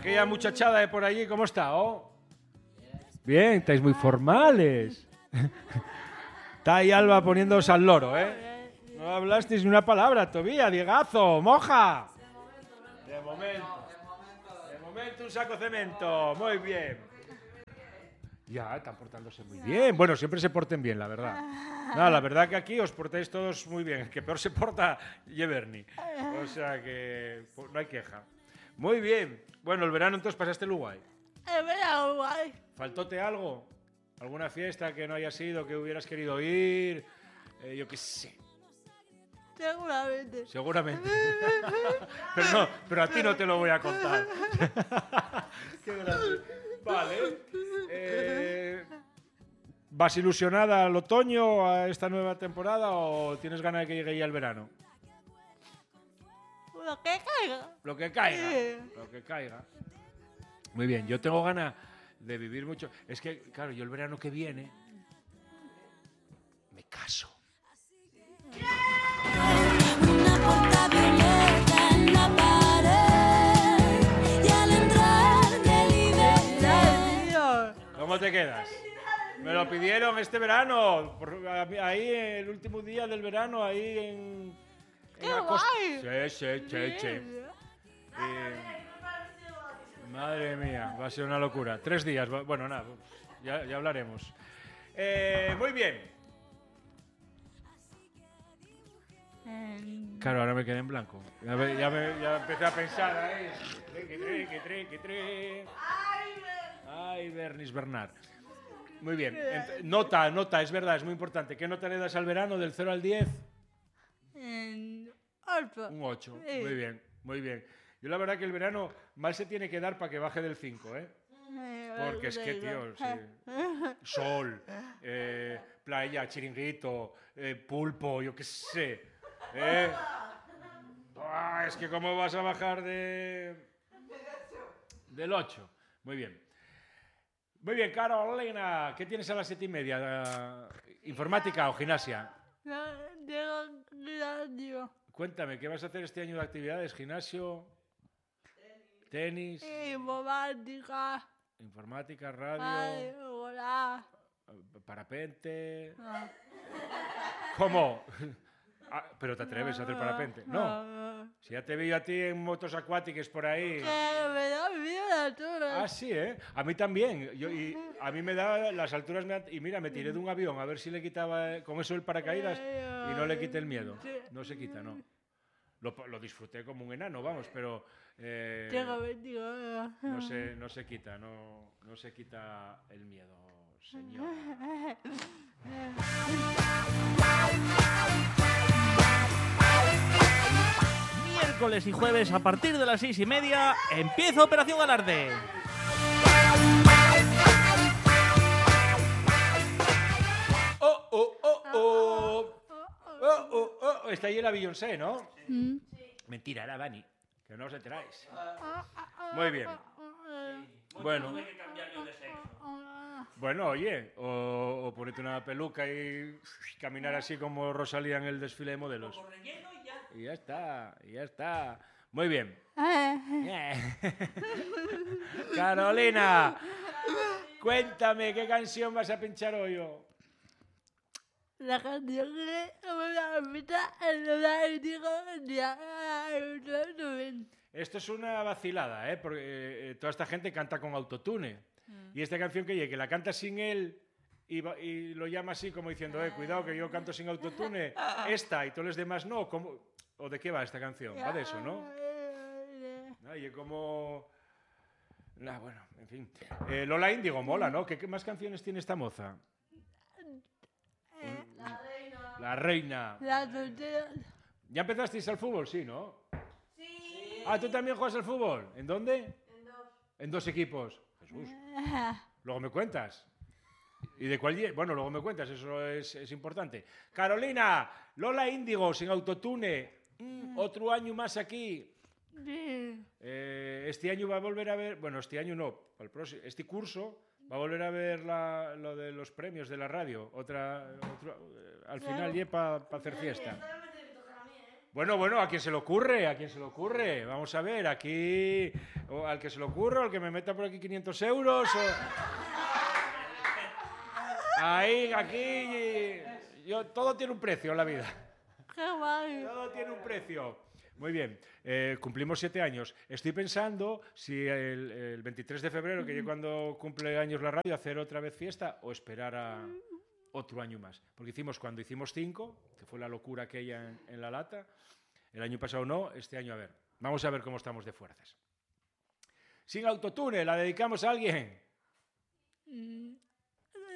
Aquella muchachada de por allí, ¿cómo está? Oh? Bien, estáis muy formales. Está ahí Alba poniéndoos al loro, ¿eh? No hablasteis ni una palabra todavía, Diegazo, moja. De momento un saco de cemento, muy bien. Ya, están portándose muy bien. Bueno, siempre se porten bien, la verdad. No, la verdad que aquí os portáis todos muy bien. El que peor se porta, Bernie. O sea que no hay queja. Muy bien. Bueno, el verano entonces pasaste el guay. El verano guay. ¿Faltóte algo? ¿Alguna fiesta que no hayas ido, que hubieras querido ir? Yo qué sé. Seguramente. Pero no, pero a ti no te lo voy a contar. Qué grande. Vale. ¿Vas ilusionada al otoño, a esta nueva temporada, o tienes ganas de que llegue ya el verano? Lo que caiga. Lo que caiga. Sí. Lo que caiga. Muy bien, yo tengo ganas de vivir mucho. Es que, claro, yo el verano que viene me caso. Una porta violeta en la pared y al entrar de libertad. ¿Cómo te quedas? Me lo pidieron este verano, ahí el último día del verano, ahí en la costa. Sí. Madre mía, va a ser una locura. 3 días, bueno, nada, ya hablaremos. Muy bien. Claro, ahora me quedé en blanco. Ya empecé a pensar ahí. Ay, Bernis Bernard. Muy bien. Nota, es verdad, es muy importante. ¿Qué nota le das al verano del 0 al 10? 8. Un 8. Sí. Muy bien. Yo la verdad que el verano mal se tiene que dar para que baje del 5, ¿eh? Porque es que, tío, sí. Sol, playa, chiringuito, pulpo, yo qué sé. Es que cómo vas a bajar del 8. Muy bien, Carolina, ¿qué tienes a las 7:30? ¿Informática o gimnasia? Cuéntame, ¿qué vas a hacer este año de actividades? ¿Gimnasio? ¿Tenis? Informática, radio, parapente. ¿Cómo? ¿Pero te atreves a hacer parapente? No. Si ya te veo a ti en motos acuáticas por ahí. Me da miedo la altura. Ah, sí, ¿eh? A mí también. Y a mí me da las alturas. Y mira, me tiré de un avión a ver si le quitaba con eso el paracaídas y no le quité el miedo. No se quita, no. Lo disfruté como un enano, vamos, pero no se quita, no se quita el miedo, señor. Miércoles y jueves a partir de las 6:30 empieza Operación Alarde. Está ahí la Beyoncé, ¿no? Mentira, era Dani, que no os enteráis. Muy bien. Bueno, oye, o ponerte una peluca y caminar así como Rosalía en el desfile de modelos. Y ya está. Muy bien. Carolina, cuéntame, ¿qué canción vas a pinchar hoy? La canción que Esto es una vacilada, ¿eh? Porque toda esta gente canta con autotune. Y esta canción que la canta sin él y lo llama así como diciendo, cuidado que yo canto sin autotune, esta y todos los demás no. ¿O de qué va esta canción? Va de eso, ¿no? Y como... bueno, en fin. Lola Índigo mola, ¿no? ¿Qué más canciones tiene esta moza? La reina. ¿Ya empezasteis al fútbol? Sí, ¿no? Sí. Ah, ¿tú también juegas al fútbol? ¿En dónde? En 2 equipos. Jesús. Luego me cuentas. ¿Y de cuál? Bueno, luego me cuentas, eso es importante. Carolina, Lola Índigo sin autotune. Otro año más aquí. Este año va a volver a ver... Bueno, este año no. Este curso va a volver a ver lo de los premios de la radio. Al final ya para hacer fiesta. Bueno, ¿a quién se le ocurre? ¿A quién se le ocurre? Vamos a ver, aquí... o al que se le ocurre, o al que me meta por aquí 500 euros, o... Ahí, aquí... todo tiene un precio en la vida. Qué guay. Todo tiene un precio. Muy bien, cumplimos 7 años. Estoy pensando si el 23 de febrero, que es cuando cumple años la radio, hacer otra vez fiesta o esperar a otro año más. Porque cuando hicimos 5, que fue la locura aquella en La Lata, el año pasado no, este año a ver. Vamos a ver cómo estamos de fuerzas. Sin autotune, ¿la dedicamos a alguien?